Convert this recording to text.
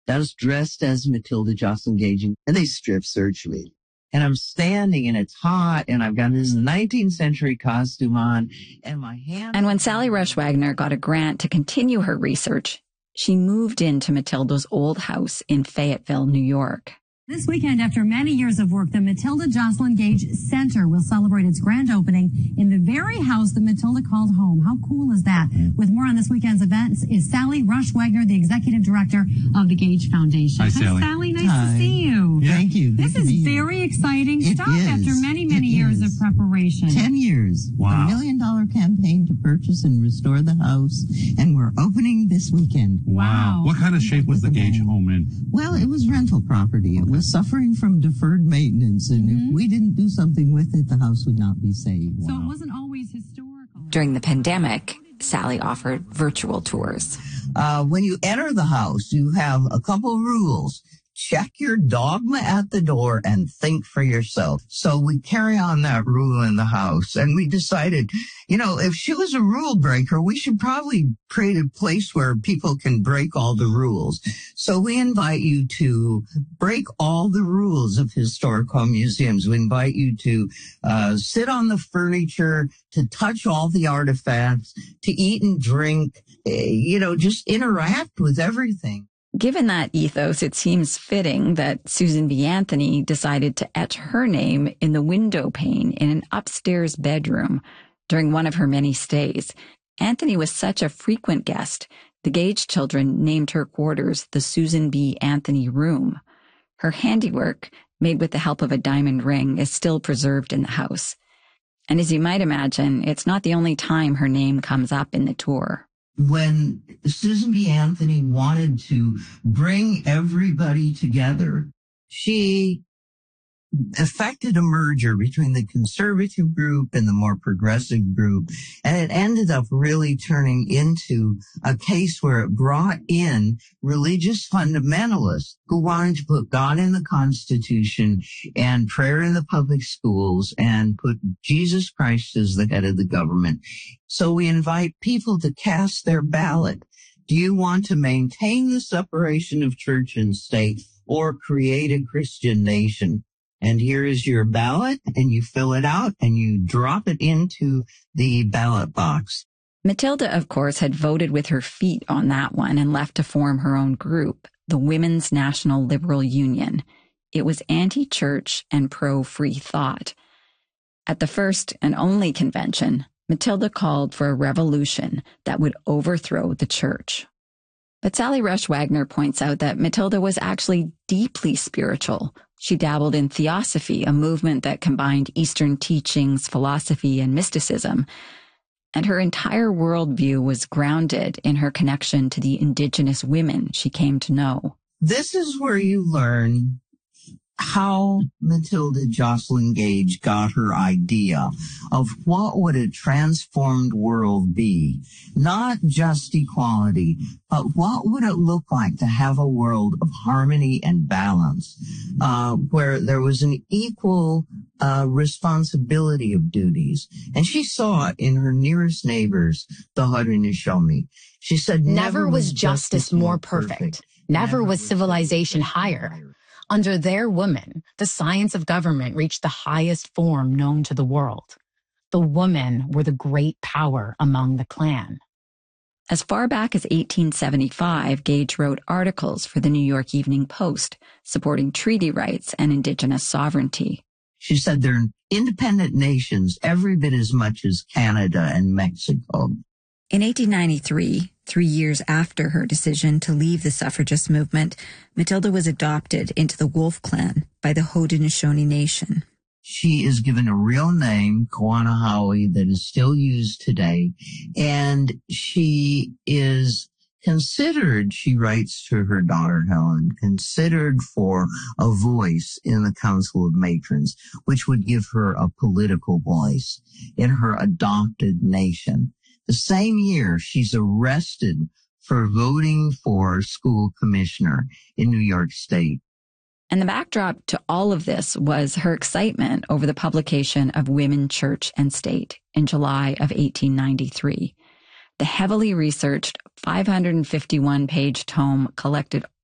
I was dressed as Matilda Joslyn Gage, and they strip searched me. And I'm standing, and it's hot, and I've got this 19th century costume on, and my hand... And when Sally Rush Wagner got a grant to continue her research, she moved into Matilda's old house in Fayetteville, New York. This weekend, after many years of work, the Matilda Joslyn Gage Center will celebrate its grand opening in the very house that Matilda called home. How cool is that? With more on this weekend's events is Sally Rush Wagner, the executive director of the Gage Foundation. Hi, Sally. Hi, Sally. Nice to see you. Yeah. Thank you. This is very exciting stuff after many years of preparation. 10 years. Wow. $1 million campaign to purchase and restore the house, and we're opening this weekend. Wow. What kind of shape was the Gage home in? Well, it was rental property. It was suffering from deferred maintenance, and if we didn't do something with it, the house would not be saved. So it wasn't always historical. During the pandemic, Sally offered virtual tours. When you enter the house, you have a couple rules. Check your dogma at the door and think for yourself. So we carry on that rule in the house. And we decided, if she was a rule breaker, we should probably create a place where people can break all the rules. So we invite you to break all the rules of historical museums. We invite you to sit on the furniture, to touch all the artifacts, to eat and drink, just interact with everything. Given that ethos, it seems fitting that Susan B. Anthony decided to etch her name in the window pane in an upstairs bedroom during one of her many stays. Anthony was such a frequent guest, the Gage children named her quarters the Susan B. Anthony Room. Her handiwork, made with the help of a diamond ring, is still preserved in the house. And as you might imagine, it's not the only time her name comes up in the tour. When Susan B. Anthony wanted to bring everybody together, she effected a merger between the conservative group and the more progressive group. And it ended up really turning into a case where it brought in religious fundamentalists who wanted to put God in the Constitution and prayer in the public schools and put Jesus Christ as the head of the government. So we invite people to cast their ballot. Do you want to maintain the separation of church and state or create a Christian nation? And here is your ballot, and you fill it out, and you drop it into the ballot box. Matilda, of course, had voted with her feet on that one and left to form her own group, the Women's National Liberal Union. It was anti-church and pro-free thought. At the first and only convention, Matilda called for a revolution that would overthrow the church. But Sally Rush Wagner points out that Matilda was actually deeply spiritual. She dabbled in theosophy, a movement that combined Eastern teachings, philosophy, and mysticism. And her entire worldview was grounded in her connection to the indigenous women she came to know. This is where you learn how Matilda Joslyn Gage got her idea of what would a transformed world be. Not just equality, but what would it look like to have a world of harmony and balance, where there was an equal responsibility of duties. And she saw it in her nearest neighbors, the Haudenosaunee. She said, never was justice more perfect. Never was civilization higher. Under their women, the science of government reached the highest form known to the world. The women were the great power among the clan. As far back as 1875, Gage wrote articles for the New York Evening Post supporting treaty rights and indigenous sovereignty. She said they're independent nations every bit as much as Canada and Mexico. In 1893, 3 years after her decision to leave the suffragist movement, Matilda was adopted into the Wolf Clan by the Haudenosaunee Nation. She is given a real name, Kawanahawi, that is still used today, and she is considered, she writes to her daughter Helen, considered for a voice in the Council of Matrons, which would give her a political voice in her adopted nation. The same year, she's arrested for voting for school commissioner in New York State. And the backdrop to all of this was her excitement over the publication of Women, Church, and State in July of 1893. The heavily researched 551-page tome collected